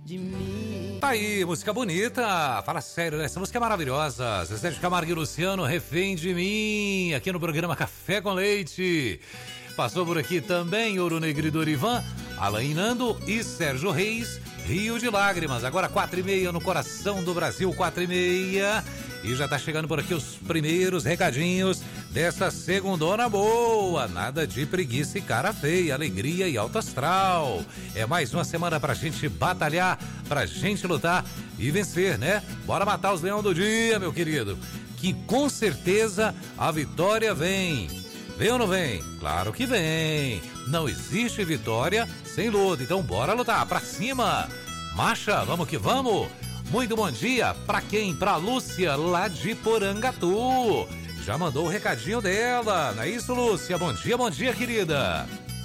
de mim. Tá aí, música bonita. Fala sério, né? Essa música é maravilhosa. Zezé de Camargo e Luciano, Refém de Mim, aqui no programa Café com Leite. Passou por aqui também Ouro Negro e Dorivan, Alain Nando e Sérgio Reis, Rio de Lágrimas. Agora 4h30 no coração do Brasil, 4h30. E já tá chegando por aqui os primeiros recadinhos dessa segundona boa. Nada de preguiça e cara feia, alegria e alto astral. É mais uma semana pra gente batalhar, pra gente lutar e vencer, né? Bora matar os leão do dia, meu querido. Que com certeza a vitória vem. Vem ou não vem? Claro que vem. Não existe vitória sem luta, então bora lutar, pra cima. Marcha, vamos que vamos. Muito bom dia pra quem? Pra Lúcia, lá de Porangatu. Já mandou o recadinho dela, não é isso, Lúcia? Bom dia, querida.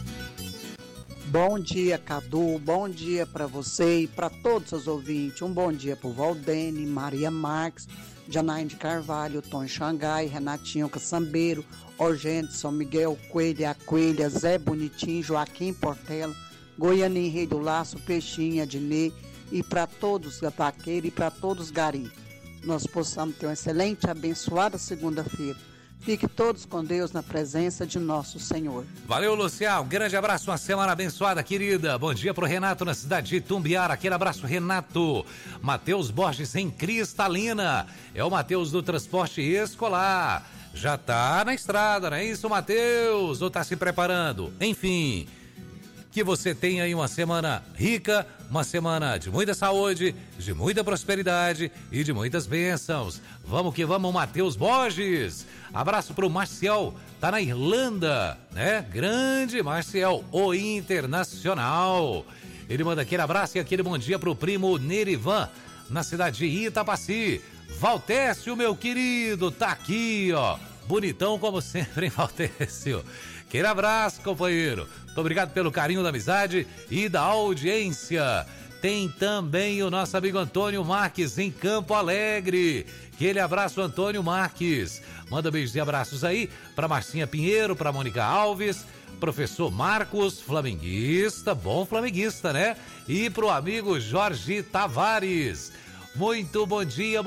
Bom dia, Cadu, bom dia pra você e pra todos os ouvintes. Um bom dia pro Valdene, Maria Marques, Janaíne de Carvalho, Tom Xangai, Renatinho Caçambeiro, Orgente, São Miguel, Coelha, Coelha, Zé Bonitinho, Joaquim Portela, Goianinho, Rei do Laço, Peixinha, Dinê, e para todos os vaqueiros e para todos os garis. Nós possamos ter uma excelente, abençoada segunda-feira. Fique todos com Deus na presença de nosso Senhor. Valeu, Luciano. Um grande abraço, uma semana abençoada, querida. Bom dia pro Renato na cidade de Tumbiara. Aquele abraço, Renato. Matheus Borges em Cristalina. É o Matheus do transporte escolar. Já tá na estrada, não é isso, Matheus? Ou tá se preparando? Enfim, que você tenha aí uma semana rica, uma semana de muita saúde, de muita prosperidade e de muitas bênçãos. Vamos que vamos, Matheus Borges. Abraço pro Marcial, tá na Irlanda, né? Grande Marcial, o internacional. Ele manda aquele abraço e aquele bom dia pro primo Nerivan, na cidade de Itapaci. Valtécio, meu querido, tá aqui, ó. Bonitão como sempre, hein, Valtécio? Aquele abraço, companheiro. Muito obrigado pelo carinho da amizade e da audiência. Tem também o nosso amigo Antônio Marques em Campo Alegre. Aquele abraço, Antônio Marques. Manda beijos e abraços aí para Marcinha Pinheiro, para Mônica Alves, professor Marcos, flamenguista, bom flamenguista, né? E pro amigo Jorge Tavares. Muito bom dia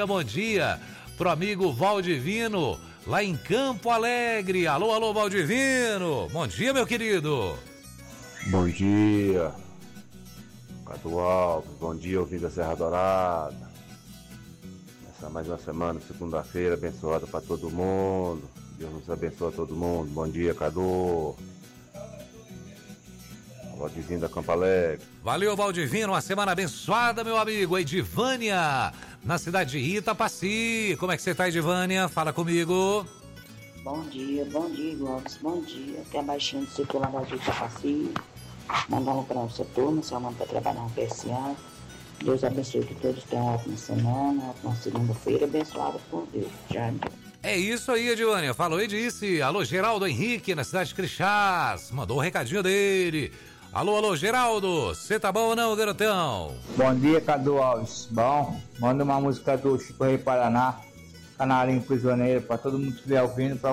pro amigo Valdivino, lá em Campo Alegre. Alô, Valdivino. Bom dia, meu querido. Bom dia, Cadu Alves. Bom dia, ouvindo da Serra Dourada. Essa mais uma semana, segunda-feira, abençoada para todo mundo. Deus nos abençoe a todo mundo. Bom dia, Cadu. Valdivino da Campo Alegre. Valeu, Valdivino. Uma semana abençoada, meu amigo. Edivânia, na cidade de Itapaci. Como é que você tá, Edivânia? Fala comigo. Bom dia, Glóvis. Bom dia. Aqui é a baixinha do circular de Itapaci. Mandando para o nossa turma, chamando para trabalhar no PSA. Deus abençoe que todos tenham uma ótima semana, uma segunda-feira abençoada por Deus. Já. É isso aí, Edivânia. Falou e disse. Alô, Geraldo Henrique, na cidade de Crixás. Mandou o recadinho dele. Alô, Geraldo, você tá bom ou não, garotão? Bom dia, Cadu Alves. Bom, manda uma música do Chico Rei Paraná, Canarinho Prisioneiro, pra todo mundo que estiver ouvindo, pra